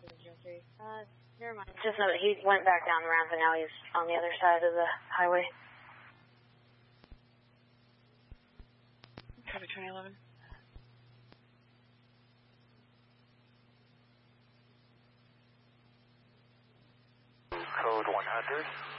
Never mind. Just know that he went back down the ramp and now he's on the other side of the highway. Copy 2011. Code 100.